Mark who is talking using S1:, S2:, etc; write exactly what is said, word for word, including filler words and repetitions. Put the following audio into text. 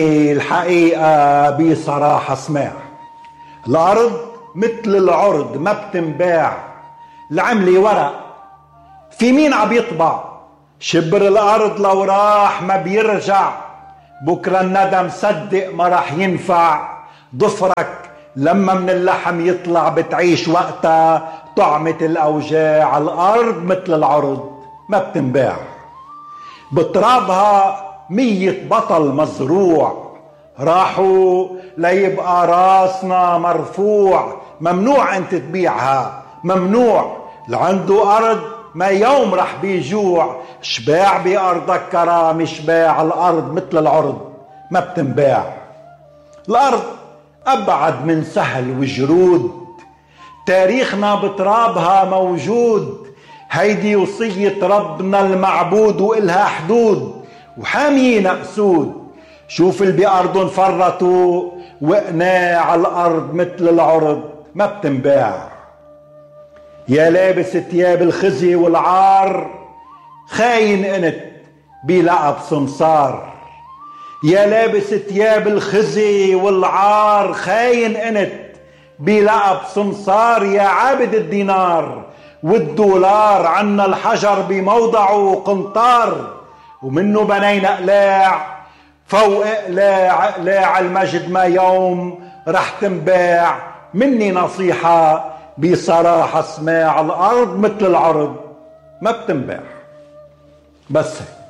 S1: الحقيقة بصراحة سماع، الأرض مثل العرض ما بتنباع، العملة ورق في مين عم يطبع، شبر الأرض لو راح ما بيرجع، بكرة الندم صدق ما راح ينفع، ضفرك لما من اللحم يطلع بتعيش وقتها طعمة الأوجاع، الأرض مثل العرض ما بتنباع، بترابها مية بطل مزروع، راحوا ليبقى راسنا مرفوع، ممنوع انت تبيعها، ممنوع لعنده أرض ما يوم رح بيجوع، شباع بأرضك كرام شباع، الأرض مثل العرض ما بتنباع، الأرض أبعد من سهل وجرود، تاريخنا بترابها موجود، هيدي وصية ربنا المعبود وإلها حدود، وحاميين أسود، شوف اللي بأرضهم فرطوا وقناع، الأرض مثل العرض ما بتنباع، يا لابس ثياب الخزي والعار خاين انت بلقب سمسار، يا لابس ثياب الخزي والعار خاين انت بلقب سمسار، يا عابد الدينار والدولار عنا الحجر بموضعه قنطار، ومنه بنينا اقلاع فوق اقلاع، اقلاع المجد ما يوم رح تنباع، مني نصيحة بصراحة سماع، الأرض مثل العرض ما بتنباع. بس هيك.